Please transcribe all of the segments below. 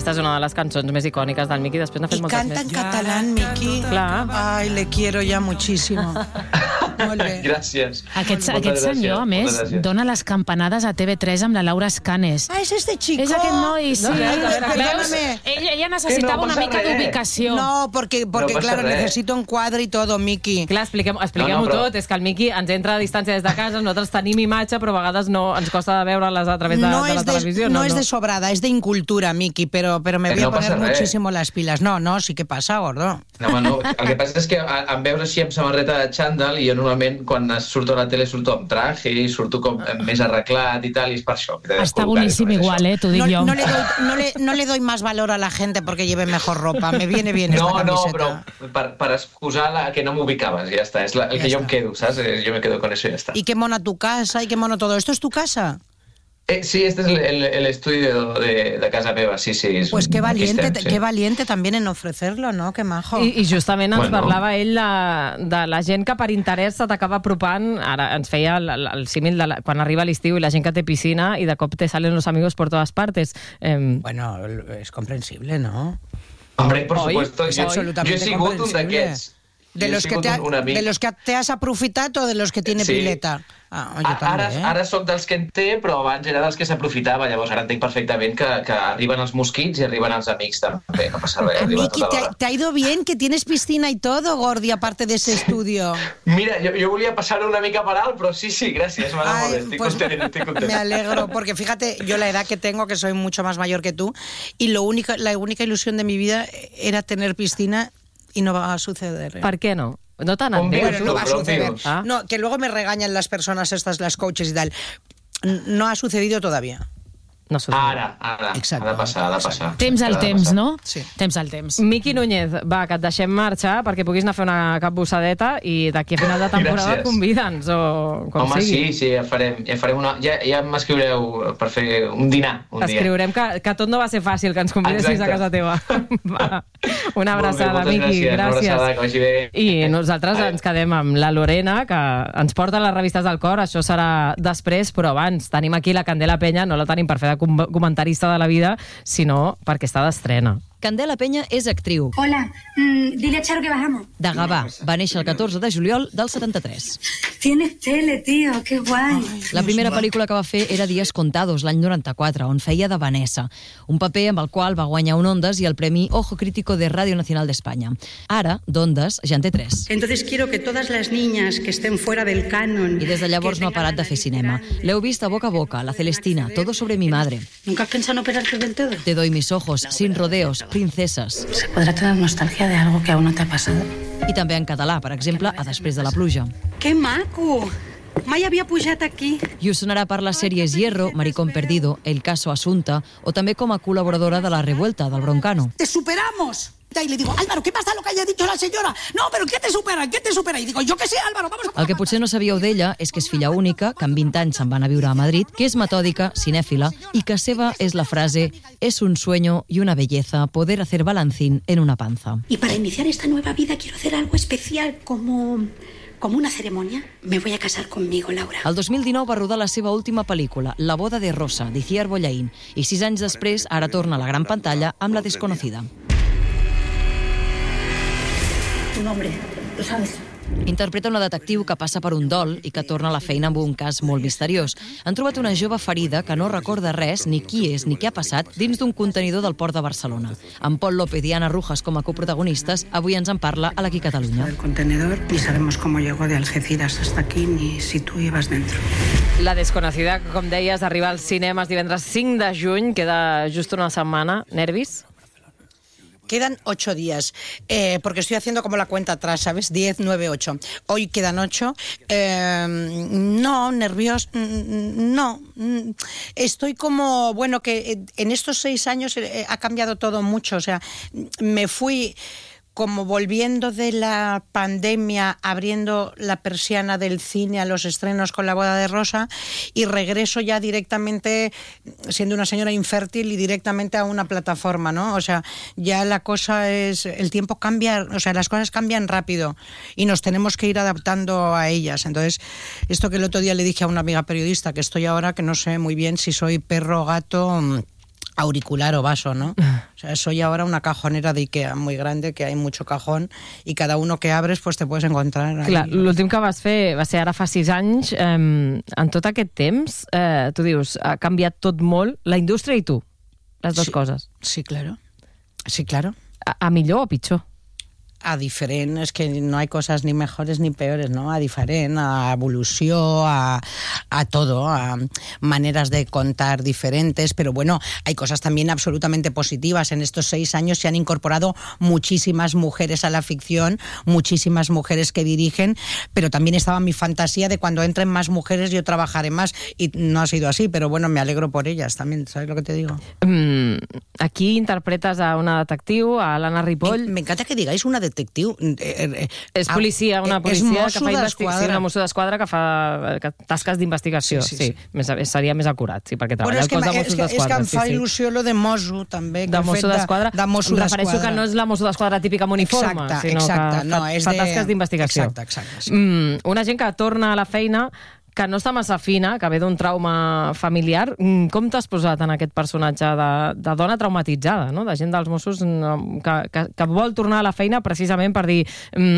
aquesta és una de les cançons més icòniques del Miki, després n'ha fet moltes més. I canta en català, Miki. Clar. Ai, le quiero ya muchísimo. Molt bé. Gràcies. Aquest senyor, a més, dona les campanades a TV3 amb la Laura Escanes. Ah, és este chico. És aquest noi, sí. Veus? Ella necessitava una mica d'ubicació. No, porque claro, necesito un quadre y todo, Miki. Clar, expliquem-ho tot. És que el Miki ens entra a distància des de casa, nosaltres tenim imatge, però a vegades no ens costa de veure-les a través de la televisió. No es de sobrada, es de incultura, Miki, pero me voy a poner muchísimo las pilas. No, sí que passa, gordo. No. El que passa és que em veus així amb samarreta de xandall i jo normalment quan surto a la tele surto amb traje i surto com més arreglat i tal, i és per això. Està boníssim igual, t'ho dic jo. No le doy más valor a la gente porque lleve mejor ropa. Me viene bien esta camiseta. No, però per excusar que no m'ubicaves, ja està. És el que jo em quedo, saps? Jo me quedo con eso y ya está. Y qué mona tu casa, y qué mono todo. ¿Esto es tu casa? Sí, este es el estudio de casa meva, sí. Pues qué valiente también en ofrecerlo, ¿no? Qué majo. I justament ens parlava ell de la gent que per interès se t'acaba apropant, ara ens feia el símil de quan arriba l'estiu i la gent que té piscina i de cop te salen los amigos por todas partes. Bueno, es comprensible, ¿no? Hombre, por supuesto. Es absolutamente jo he sigut un d'aquests. ¿De los que te has aprofitado o de los que tiene pileta? Ara soc dels que en té, però abans era dels que s'aprofitava. Llavors ara entenc perfectament que arriben els mosquits i arriben els amics també. No passa res. Miki, ¿te ha ido bien? Que tienes piscina y todo, Gordi, aparte de ese estudio. Mira, jo volia passar una mica per alt, però sí, gràcies. Estoy contento. Me alegro, porque fíjate, yo la edad que tengo, que soy mucho más mayor que tú, y la única ilusión de mi vida era tener piscina y no va a suceder. ¿Por qué no? No tan antes. No va a suceder. No, que luego me regañan las personas estas, las coaches y tal. No ha sucedido todavía. No ara. Exacte. Ha de passar. Temps al temps, no? Sí. Temps al temps. Miki Núñez, va, que et deixem marxar perquè puguis anar a fer una capbussadeta i d'aquí a final de temporada convida'ns o com Home, sigui. Sí, ja farem una... Ja m'escriureu per fer un dinar un dia. Escriurem que tot no va ser fàcil, que ens convidessis a casa teva. Va. Una abraçada, Miki, gràcies. Una abraçada, que vagi bé. I nosaltres ens quedem amb la Lorena, que ens porta les revistes del cor, això serà després, però abans tenim aquí la Candela Peña, no la tenim per fer de comentarista de la vida, sinó perquè està d'estrena. Candela Peña és actriu. Hola, dile a Charo que bajamos. De Gavà. Va néixer el 14 de juliol del 73. Tienes tele, tío, qué guay. La primera pel·lícula que va fer era Días Contados, l'any 94, on feia de Vanessa, un paper amb el qual va guanyar un Ondas i el Premi Ojo Crítico de Radio Nacional de España. Ara, d'Ondas, ja en té 3. Entonces quiero que todas las niñas que estén fuera del canon... I des de llavors no ha parat de fer cinema. L'heu vist a Boca a Boca, La Celestina, Todo sobre mi madre. ¿Nunca has pensado en operarte del todo? Te doy mis ojos, Sin rodeos, Princesas. ¿Se podrá tener nostalgia de algo que aún no te ha pasado? I també en català, per exemple, a Després de la pluja. Que maco! Mai havia pujat aquí. I us sonarà per les sèries Hierro, Maricón Perdido, El caso Asunta, o també com a col·laboradora de La Revuelta, del Broncano. ¡Te superamos! Y le digo, Álvaro, ¿qué pasa lo que haya dicho la señora? No, pero ¿qué te supera? ¿Qué te supera? Y digo, yo qué sé, Álvaro, vamos a... El que potser no sabíeu d'ella és que és filla única, que amb 20 anys se'n va anar a viure a Madrid, que és metòdica, cinèfila, i que seva és la frase «Es un sueño y una belleza poder hacer balancín en una panza». Y para iniciar esta nueva vida quiero hacer algo especial, como una ceremonia. Me voy a casar conmigo, Laura. El 2019 va rodar la seva última pel·lícula, La boda de Rosa, d'Iciar Bollaín, i 6 anys després ara torna a la gran pantalla amb La desconocida. Tu nombre, lo sabes. Interpreta una detectiu que passa per un dol i que torna a la feina amb un cas molt misteriós. Han trobat una jove ferida que no recorda res, ni qui és ni què ha passat, dins d'un contenidor del port de Barcelona. Amb Pol López i Ana Rujas com a coprotagonistes, avui ens en parla a l'Aquí Catalunya. El contenedor, ni sabemos cómo llegó de Algeciras hasta aquí, ni si tú ibas dentro. La desconocida, com deies, arriba als cinemes divendres 5 de juny, queda just una setmana. ¿Nervis? Quedan 8 días, porque estoy haciendo como la cuenta atrás, ¿sabes? 10, 9, 8. Hoy quedan 8. No, nervios, no. Estoy como, bueno, que en estos 6 años ha cambiado todo mucho. O sea, me fui como volviendo de la pandemia, abriendo la persiana del cine a los estrenos con La boda de Rosa, y regreso ya directamente, siendo una señora infértil, y directamente a una plataforma, ¿no? O sea, ya la cosa es... El tiempo cambia, o sea, las cosas cambian rápido y nos tenemos que ir adaptando a ellas. Entonces, esto que el otro día le dije a una amiga periodista, que estoy ahora, que no sé muy bien si soy perro, gato... auricular o vaso, ¿no? O sea, soy ahora una cajonera de Ikea muy grande, que hay mucho cajón, i cada uno que abres pues te puedes encontrar ahí. Clar, l'últim que vas fer va ser ara fa 6 anys. En tot aquest temps, tu dius, ha canviat tot molt, la indústria i tu, les dues coses. Sí, claro. Sí, claro. A millor o pitjor? A diferent, és que no hay cosas ni mejores ni peores, ¿no? A diferent, a evolució, a todo, a maneras de contar diferentes, pero bueno, hay cosas también absolutamente positivas. En estos 6 años se han incorporado muchísimas mujeres a la ficción, muchísimas mujeres que dirigen, pero también estaba mi fantasía de cuando entren más mujeres yo trabajaré más, y no ha sido así, pero bueno, me alegro por ellas también, ¿sabes lo que te digo? Aquí interpretes a una detectiu, a l'Anna Ripoll. Me encanta que digáis una detectiu. És policia, una policia que fa investigació. Sí, una mosso d'esquadra que fa tasques d'investigació. Sí. Seria més acurat, sí, perquè treballa al cos de Mossos d'Esquadra. És que em fa il·lusió lo de mosso, també. De Mosso d'Esquadra. Em refereixo que no és la Mosso d'Esquadra típica amb uniforme, sinó que fa tasques d'investigació. Exacte. Una gent que torna a la feina que no està massa fina, que ve d'un trauma familiar. Com t'has posat en aquest personatge de dona traumatitzada, no? De gent dels Mossos que vol tornar a la feina precisament per dir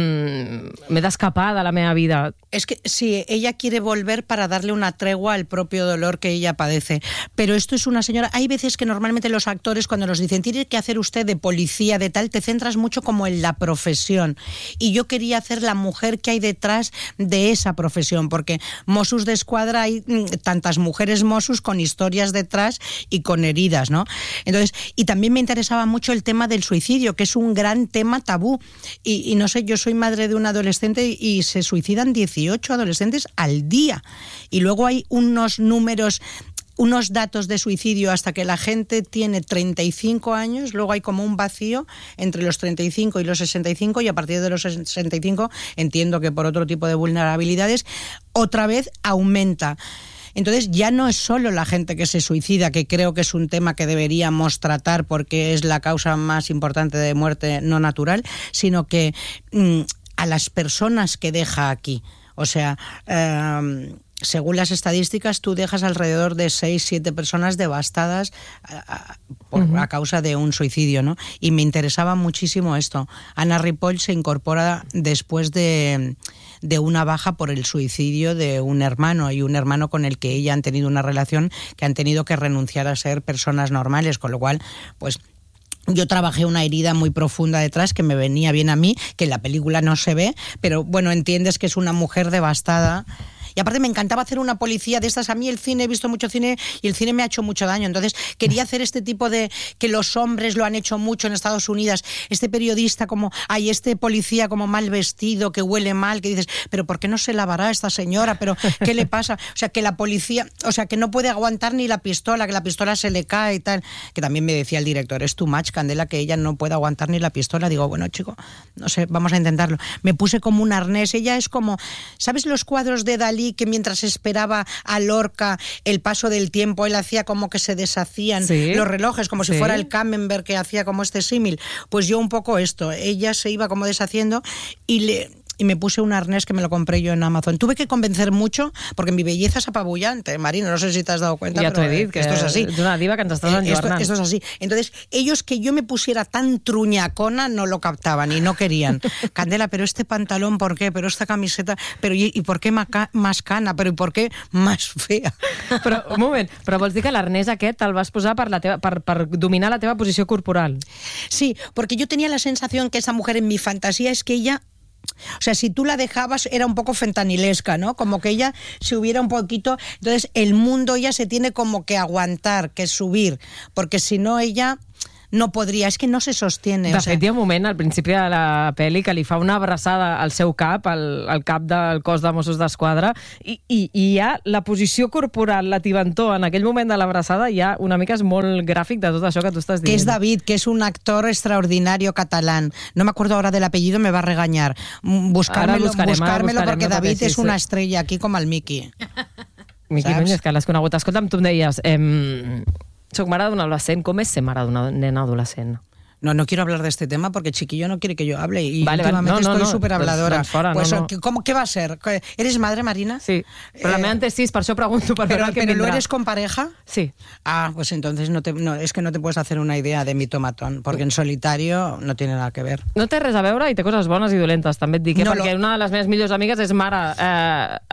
m'he d'escapar de la meva vida? Es que sí, ella quiere volver para darle una tregua al propio dolor que ella padece. Pero esto es una señora... Hay veces que normalmente los actores, cuando nos dicen tiene que hacer usted de policía, de tal, te centras mucho como en la profesión. Y yo quería hacer la mujer que hay detrás de esa profesión, porque Mossos d'Esquadra hay tantas mujeres Mossos con historias detrás y con heridas, ¿no? Entonces, y también me interesaba mucho el tema del suicidio, que es un gran tema tabú. Y no sé, yo soy madre de un adolescente y se suicidan 18 adolescentes al día. Y luego hay unos números, unos datos de suicidio hasta que la gente tiene 35 años, luego hay como un vacío entre los 35 y los 65, y a partir de los 65, entiendo que por otro tipo de vulnerabilidades, otra vez aumenta. Entonces ya no es solo la gente que se suicida, que creo que es un tema que deberíamos tratar porque es la causa más importante de muerte no natural, sino que a las personas que deja aquí. O sea, según las estadísticas, tú dejas alrededor de 6-7 personas devastadas a causa de un suicidio, ¿no? Y me interesaba muchísimo esto. Anna Ripoll se incorpora después de una baja por el suicidio de un hermano, y un hermano con el que ella han tenido una relación que han tenido que renunciar a ser personas normales, con lo cual, pues... Yo trabajé una herida muy profunda detrás que me venía bien a mí, que en la película no se ve, pero bueno, entiendes que es una mujer devastada. Y aparte me encantaba hacer una policía de estas. A mí el cine, he visto mucho cine y el cine me ha hecho mucho daño. Entonces quería hacer este tipo de... que los hombres lo han hecho mucho en Estados Unidos. Este periodista como... este policía como mal vestido, que huele mal, que dices, pero ¿por qué no se lavará esta señora? ¿Pero qué le pasa? O sea, que la policía... O sea, que no puede aguantar ni la pistola, que la pistola se le cae y tal. Que también me decía el director, es too much, Candela, que ella no puede aguantar ni la pistola. Digo, bueno, chico, no sé, vamos a intentarlo. Me puse como un arnés. Ella es como... ¿Sabes los cuadros de Dalí que mientras esperaba a Lorca el paso del tiempo, él hacía como que se deshacían los relojes, como si fuera el Camembert que hacía como este símil? Pues yo un poco esto. Ella se iba como deshaciendo y me puse un arnés que me lo compré yo en Amazon. Tuve que convencer mucho, porque mi belleza es apabullante, Marina, no sé si te has dado cuenta, ja pero t'ho he dit, que esto es así. És una diva que ens estàs enlluernant. Esto es así. Entonces, ellos que yo me pusiera tan truñacona no lo captaban y no querían. Candela, pero este pantalón, ¿por qué? Pero esta camiseta, pero ¿y por qué más cana? Pero ¿y por qué más fea? Però, un moment, però vols dir que l'arnès aquest te'l vas posar per dominar la teva posició corporal? Sí, porque yo tenía la sensación que esa mujer en mi fantasía es que ella... O sea, si tú la dejabas era un poco fentanilesca, ¿no? Como que ella se hubiera un poquito... Entonces el mundo ya se tiene como que aguantar, que subir, porque si no ella... no podria, és que no se sostiene. De fet, hi ha un moment al principi de la pel·li que li fa una abraçada al seu cap, al cap del cos de Mossos d'Esquadra, i hi ha la posició corporal, la tibantor, en aquell moment de l'abraçada, hi ha una mica, és molt gràfic de tot això que tu estàs dient. Que es David, que es un actor extraordinario catalán. No me acuerdo ahora del apellido, me va a regañar. Buscármelo porque David es una estrella aquí com el Miqui. Miqui Núñez, que l'has conegut. Escolta'm, tu em deies... Soc mare d'un adolescent. Com és ser mare d'una nena adolescent? No quiero hablar de este tema porque Chiquillo no quiere que yo hable y últimamente estoy súper habladora. ¿Qué va a ser? ¿Eres madre, Marina? Sí, però la meva en té 6, per això pregunto per veure què ¿Pero vindrà. lo eres con pareja? Sí. Pues entonces es que no te puedes hacer una idea de mi tomatón, porque en solitario no tiene nada que ver. No té res a veure i té coses bones i dolentes, també et dic, perquè una de les meves millors amigues és mare